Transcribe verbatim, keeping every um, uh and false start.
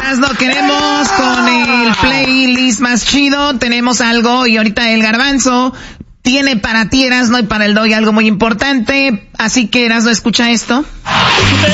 Erasno, queremos con el playlist más chido, tenemos algo y ahorita el Garbanzo tiene para ti, Erasno, y para el Doggy algo muy importante, así que Erasno, escucha esto.